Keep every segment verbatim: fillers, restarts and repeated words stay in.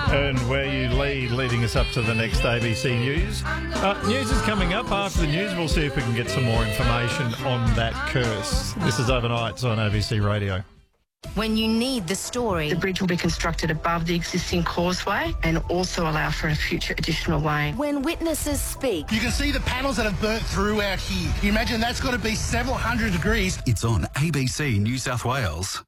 And where you lead, leading us up to the next A B C News. Uh, news is coming up. After the news, we'll see if we can get some more information on that curse. This is Overnights on A B C Radio. When you need the story, the bridge will be constructed above the existing causeway and also allow for a future additional lane. When witnesses speak, you can see the panels that have burnt through out here. You imagine that's got to be several hundred degrees. It's on A B C New South Wales.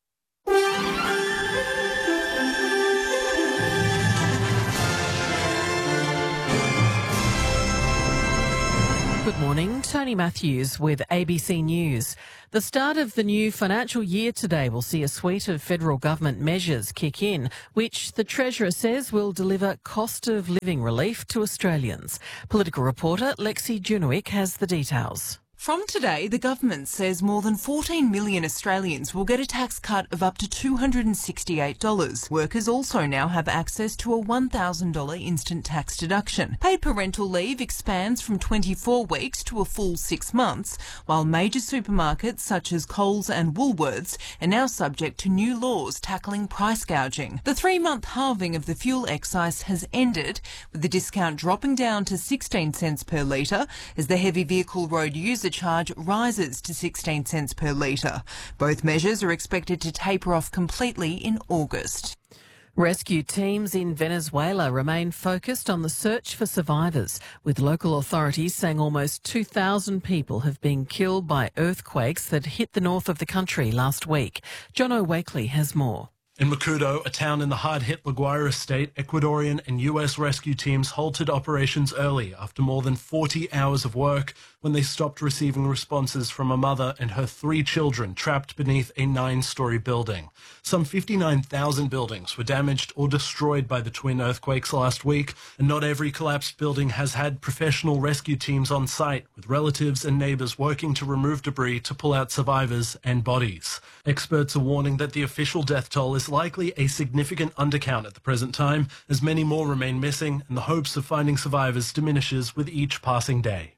Good morning, Tony Matthews with A B C News. The start of the new financial year today will see a suite of federal government measures kick in, which the Treasurer says will deliver cost of living relief to Australians. Political reporter Lexi Junowick has the details. From today, the government says more than fourteen million Australians will get a tax cut of up to two hundred sixty-eight dollars. Workers also now have access to a one thousand dollars instant tax deduction. Paid parental leave expands from twenty-four weeks to a full six months, while major supermarkets such as Coles and Woolworths are now subject to new laws tackling price gouging. The three-month halving of the fuel excise has ended, with the discount dropping down to sixteen cents per litre as the heavy vehicle road user charge rises to sixteen cents per litre. Both measures are expected to taper off completely in August. Rescue teams in Venezuela remain focused on the search for survivors, with local authorities saying almost two thousand people have been killed by earthquakes that hit the north of the country last week. John O'Wakely has more. In Macuto, a town in the hard-hit La Guaira state, Ecuadorian and U S rescue teams halted operations early after more than forty hours of work when they stopped receiving responses from a mother and her three children trapped beneath a nine-story building. Some fifty-nine thousand buildings were damaged or destroyed by the twin earthquakes last week, and not every collapsed building has had professional rescue teams on site, with relatives and neighbours working to remove debris to pull out survivors and bodies. Experts are warning that the official death toll is likely a significant undercount at the present time, as many more remain missing and the hopes of finding survivors diminishes with each passing day.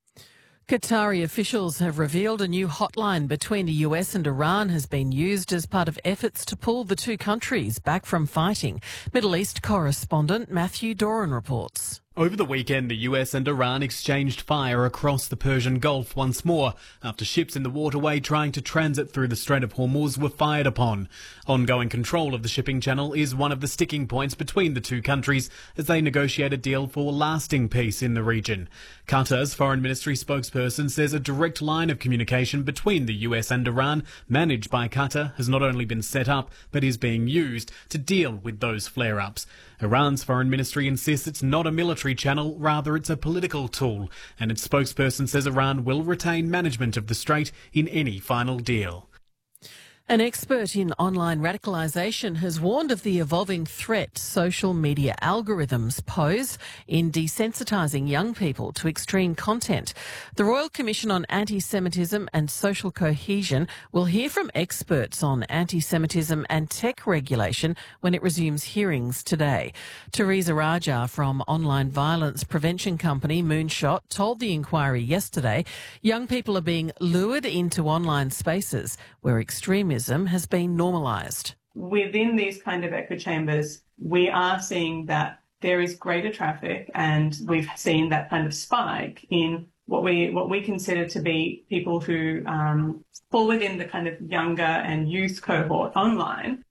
Qatari officials have revealed a new hotline between the U S and Iran has been used as part of efforts to pull the two countries back from fighting. Middle East correspondent Matthew Doran reports. Over the weekend, the U S and Iran exchanged fire across the Persian Gulf once more after ships in the waterway trying to transit through the Strait of Hormuz were fired upon. Ongoing control of the shipping channel is one of the sticking points between the two countries as they negotiate a deal for lasting peace in the region. Qatar's foreign ministry spokesperson says a direct line of communication between the U S and Iran, managed by Qatar, has not only been set up but is being used to deal with those flare-ups. Iran's foreign ministry insists it's not a military channel, rather it's a political tool, and its spokesperson says Iran will retain management of the strait in any final deal. An expert in online radicalisation has warned of the evolving threat social media algorithms pose in desensitising young people to extreme content. The Royal Commission on Anti-Semitism and Social Cohesion will hear from experts on anti-Semitism and tech regulation when it resumes hearings today. Teresa Raja from online violence prevention company Moonshot told the inquiry yesterday young people are being lured into online spaces where extremism has been normalised. Within these kind of echo chambers, we are seeing that there is greater traffic, and we've seen that kind of spike in what we what we consider to be people who um, fall within the kind of younger and youth cohort online.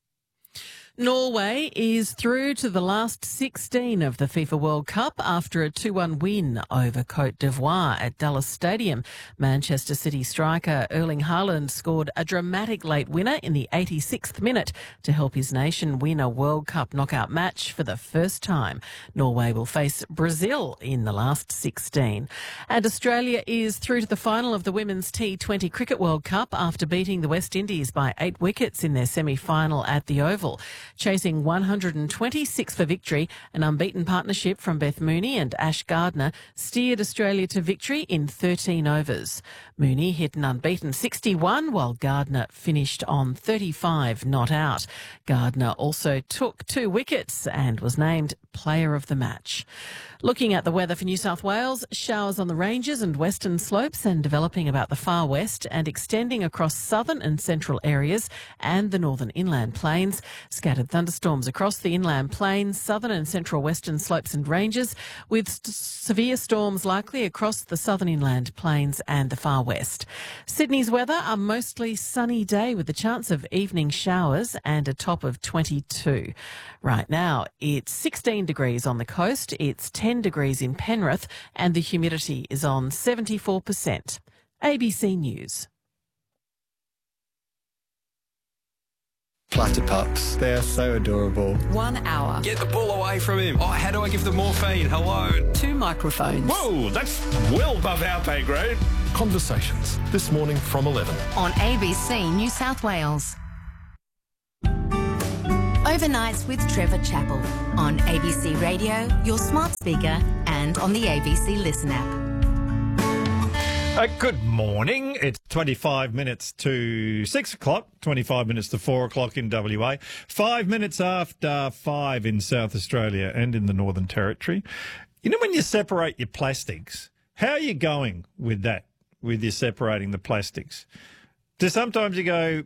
Norway is through to the last sixteen of the FIFA World Cup after a two one win over Cote d'Ivoire at Dallas Stadium. Manchester City striker Erling Haaland scored a dramatic late winner in the eighty-sixth minute to help his nation win a World Cup knockout match for the first time. Norway will face Brazil in the last sixteen. And Australia is through to the final of the Women's T twenty Cricket World Cup after beating the West Indies by eight wickets in their semi-final at the Oval. Chasing one hundred twenty-six for victory, an unbeaten partnership from Beth Mooney and Ash Gardner steered Australia to victory in thirteen overs. Mooney hit an unbeaten sixty-one, while Gardner finished on thirty-five not out. Gardner also took two wickets and was named Player of the Match. Looking at the weather for New South Wales, showers on the ranges and western slopes and developing about the far west and extending across southern and central areas and the northern inland plains. Scattered Scattered thunderstorms across the inland plains, southern and central western slopes and ranges, with st- severe storms likely across the southern inland plains and the far west. Sydney's weather, a mostly sunny day with the chance of evening showers and a top of twenty-two. Right now, it's sixteen degrees on the coast, it's ten degrees in Penrith, and the humidity is on seventy-four percent. A B C News. Flutter pups. They are so adorable. One hour. Get the ball away from him. Oh, how do I give them morphine? Hello. Two microphones. Whoa, that's well above our pay grade. Conversations, this morning from eleven. On A B C New South Wales. Overnights with Trevor Chappell. On A B C Radio, your smart speaker, and on the A B C Listen app. Uh, good morning. It's twenty-five minutes to six o'clock, twenty-five minutes to four o'clock in W A, five minutes after five in South Australia and in the Northern Territory. You know, when you separate your plastics, how are you going with that, with you separating the plastics? Do sometimes you go,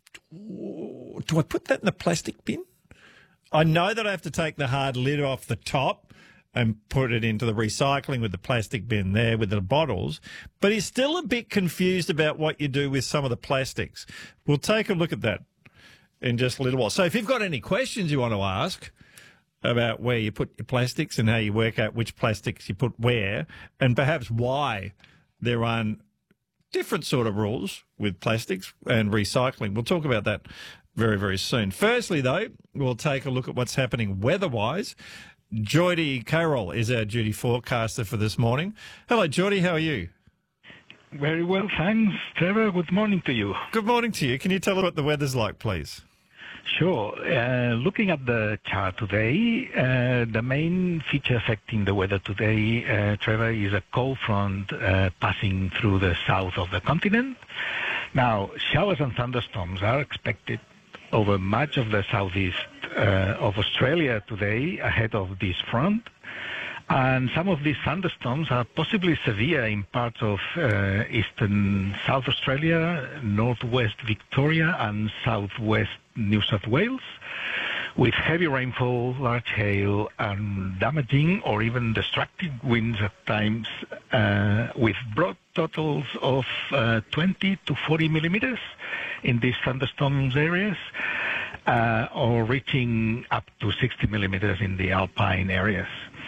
do I put that in the plastic bin? I know that I have to take the hard lid off the top and put it into the recycling with the plastic bin there with the bottles, but he's still a bit confused about what you do with some of the plastics. We'll take a look at that in just a little while. So if you've got any questions you want to ask about where you put your plastics and how you work out which plastics you put where, and perhaps why there are different sort of rules with plastics and recycling, we'll talk about that very, very soon. Firstly, though, we'll take a look at what's happening weather-wise. Geordie Carroll is our duty forecaster for this morning. Hello, Geordie. How are you? Very well, thanks, Trevor. Good morning to you. Good morning to you. Can you tell us what the weather's like, please? Sure. Uh, looking at the chart today, uh, the main feature affecting the weather today, uh, Trevor, is a cold front uh, passing through the south of the continent. Now, showers and thunderstorms are expected over much of the southeast uh, of Australia today ahead of this front. And some of these thunderstorms are possibly severe in parts of uh, eastern South Australia, northwest Victoria and southwest New South Wales, with heavy rainfall, large hail and damaging or even destructive winds at times, uh, with broad totals of uh, twenty to forty millimetres in these thunderstorms areas, uh, or reaching up to sixty millimetres in the alpine areas.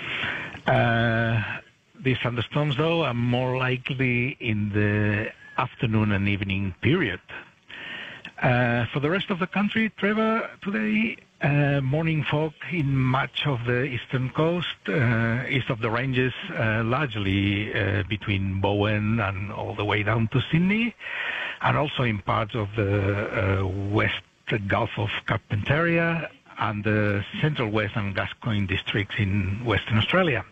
Uh, these thunderstorms, though, are more likely in the afternoon and evening period. Uh, for the rest of the country, Trevor, today, uh, morning fog in much of the eastern coast, uh, east of the ranges, uh, largely uh, between Bowen and all the way down to Sydney, and also in parts of the uh, west Gulf of Carpentaria and the central west and Gascoyne districts in Western Australia.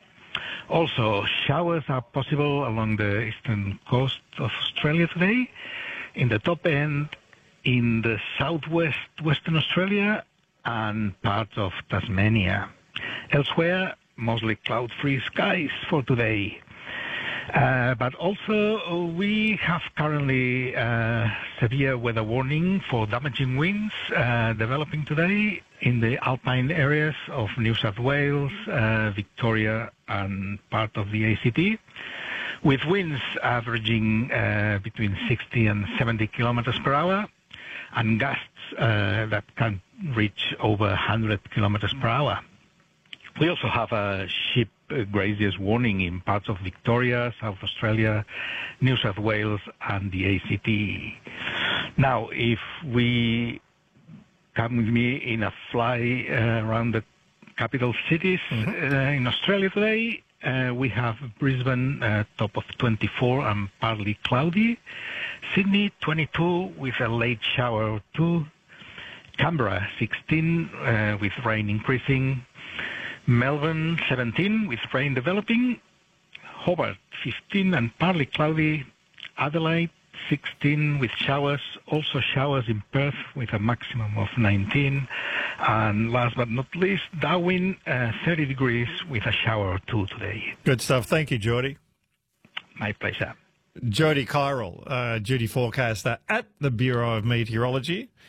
Also, showers are possible along the eastern coast of Australia today, in the top end, in the southwest Western Australia and parts of Tasmania. Elsewhere, mostly cloud-free skies for today. Uh, but also, we have currently uh, severe weather warning for damaging winds uh, developing today in the alpine areas of New South Wales, uh, Victoria and part of the A C T, with winds averaging uh, between sixty and seventy kilometers per hour and gusts uh, that can reach over one hundred kilometers per hour. We also have a ship graziers warning in parts of Victoria, South Australia, New South Wales and the A C T. Now, if we come with me in a fly uh, around the capital cities mm-hmm. uh, in Australia today, uh, we have Brisbane uh, top of twenty-four and partly cloudy, Sydney twenty-two with a late shower or two, Canberra sixteen uh, with rain increasing, Melbourne seventeen with rain developing, Hobart fifteen and partly cloudy, Adelaide sixteen with showers, also showers in Perth with a maximum of nineteen, and last but not least, Darwin uh, thirty degrees with a shower or two today. Good stuff. Thank you, Geordie. My pleasure. Geordie Carroll, uh, duty forecaster at the Bureau of Meteorology.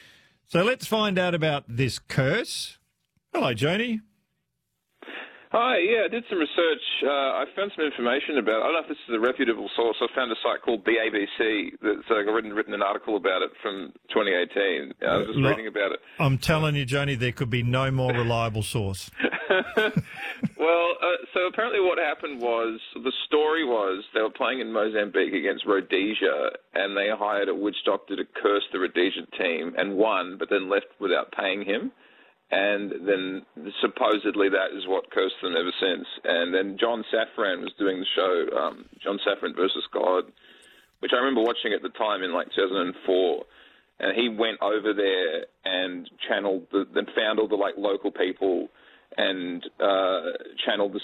So let's find out about this curse. Hello, Joni. Hi, yeah, I did some research. Uh, I found some information about, I don't know if this is a reputable source, I found a site called the A B C that's uh, written, written an article about it from twenty eighteen. I was just Look, reading about it. I'm telling you, Joni, there could be no more reliable source. Well, uh, so apparently what happened was, the story was, they were playing in Mozambique against Rhodesia, and they hired a witch doctor to curse the Rhodesian team, and won, but then left without paying him. And then supposedly that is what cursed them ever since. And then John Safran was doing the show, um, John Safran versus God, which I remember watching at the time in like two thousand four. And he went over there and channeled, the, then found all the like local people and uh, channeled the